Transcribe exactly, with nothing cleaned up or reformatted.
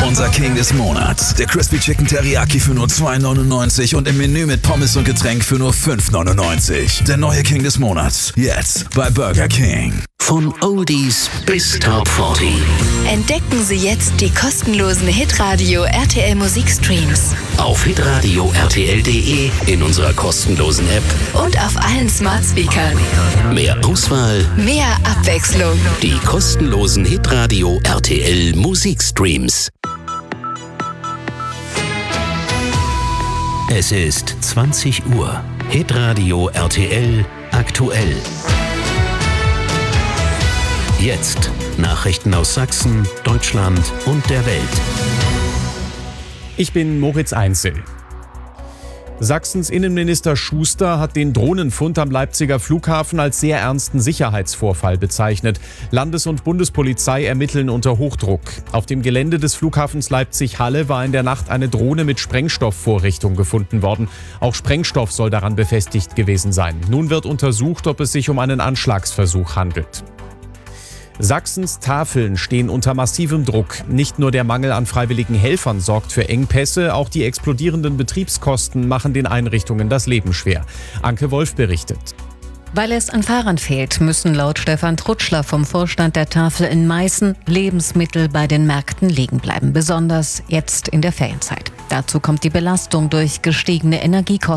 Unser King des Monats. Der Crispy Chicken Teriyaki für nur zwei neunundneunzig und im Menü mit Pommes und Getränk für nur fünf neunundneunzig. Der neue King des Monats. Jetzt bei Burger King. Von Oldies bis Top vierzig. Entdecken Sie jetzt die kostenlosen Hitradio R T L Musikstreams. Auf hitradio R T L punkt de, in unserer kostenlosen App Und auf allen Smart Speakern. mehr Auswahl, Mehr Abwechslung. die kostenlosen Hitradio R T L Musikstreams. Es ist zwanzig Uhr. Hitradio R T L aktuell. Jetzt Nachrichten aus Sachsen, Deutschland und der Welt. Ich bin Moritz Einzel. Sachsens Innenminister Schuster hat den Drohnenfund am Leipziger Flughafen als sehr ernsten Sicherheitsvorfall bezeichnet. Landes- und Bundespolizei ermitteln unter Hochdruck. Auf dem Gelände des Flughafens Leipzig-Halle war in der Nacht eine Drohne mit Sprengstoffvorrichtung gefunden worden. Auch Sprengstoff soll daran befestigt gewesen sein. Nun wird untersucht, ob es sich um einen Anschlagsversuch handelt. Sachsens Tafeln stehen unter massivem Druck. Nicht nur der Mangel an freiwilligen Helfern sorgt für Engpässe, auch die explodierenden Betriebskosten machen den Einrichtungen das Leben schwer. Anke Wolf berichtet. Weil es an Fahrern fehlt, müssen laut Stefan Trutschler vom Vorstand der Tafel in Meißen Lebensmittel bei den Märkten liegen bleiben, besonders jetzt in der Ferienzeit. Dazu kommt die Belastung durch gestiegene Energiekosten.